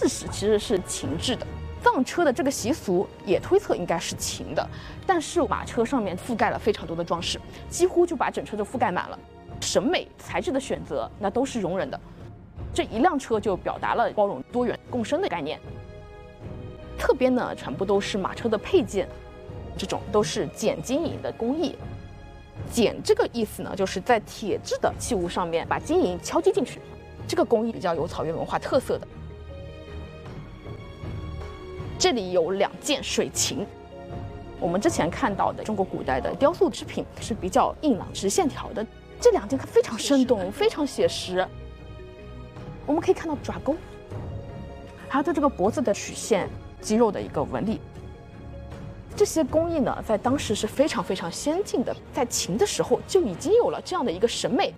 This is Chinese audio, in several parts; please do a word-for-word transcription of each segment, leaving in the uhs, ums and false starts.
制式其实是秦制的。藏车的这个习俗也推测应该是秦的，但是马车上面覆盖了非常多的装饰，几乎就把整车都覆盖满了。审美材质的选择那都是容忍的，这一辆车就表达了包容、多元、共生的概念。侧边呢全部都是马车的配件，这种都是剪金银的工艺。剪这个意思呢，就是在铁制的器物上面把金银敲击进去，这个工艺比较有草原文化特色的。这里有两件水琴，我们之前看到的中国古代的雕塑制品是比较硬朗、直线条的，这两件非常生动、非常写实。我们可以看到爪钩，还有对这个脖子的曲线、肌肉的一个纹理。这些工艺呢，在当时是非常非常先进的，在秦的时候就已经有了这样的一个审美。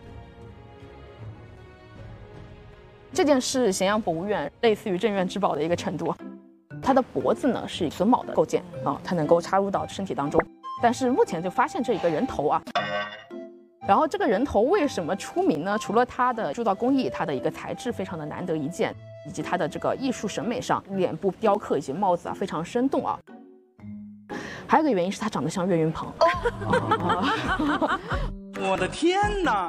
这件是咸阳博物院类似于镇院之宝的一个程度，它的脖子呢是榫卯的构件啊，它能够插入到身体当中。但是目前就发现这一个人头啊，然后这个人头为什么出名呢？除了它的铸造工艺，它的一个材质非常的难得一见，以及它的这个艺术审美上，脸部雕刻以及帽子啊非常生动啊。还有一个原因是它长得像岳云鹏。哦、 我的天哪！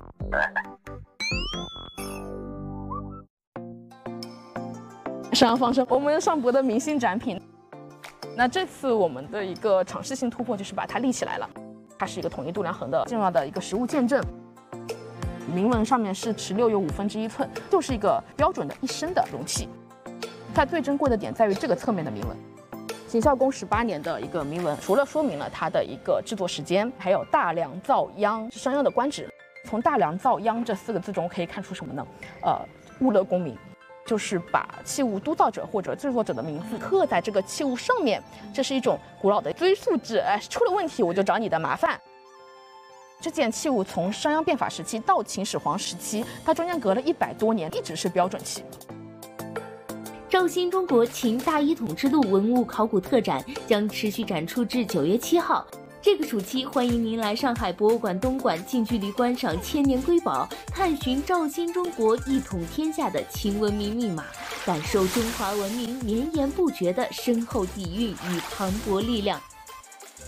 沈阳方生，我们上博的明星展品。那这次我们的一个尝试性突破就是把它立起来了，它是一个统一度量衡的重要的一个实物见证。铭文上面是十六有五分之一寸，就是一个标准的一升的容器。它最珍贵的点在于这个侧面的铭文。秦孝公十八年的一个铭文，除了说明了它的一个制作时间，还有大梁造央是商鞅的官职。从大梁造央这四个字中可以看出什么呢？呃，物乐功名，就是把器物督造者或者制作者的名字刻在这个器物上面，这是一种古老的追溯制。哎，出了问题我就找你的麻烦。这件器物从商鞅变法时期到秦始皇时期，它中间隔了一百多年，一直是标准器。 赵新中国秦大一统之路文物考古特展将持续展出至九月七号。这个暑期，欢迎您来上海博物馆东馆近距离观赏千年瑰宝，探寻赵新中国一统天下的秦文明密码，感受中华文明绵延不绝的深厚底蕴与磅礴力量。